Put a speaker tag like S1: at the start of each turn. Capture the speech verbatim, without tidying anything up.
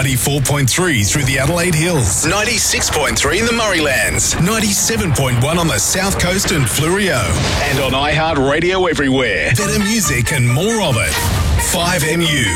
S1: ninety-four point three through the Adelaide Hills, ninety-six point three in the Murraylands, ninety-seven point one on the South Coast and Fleurieu, and on iHeartRadio everywhere. Better music and more of it. five M U.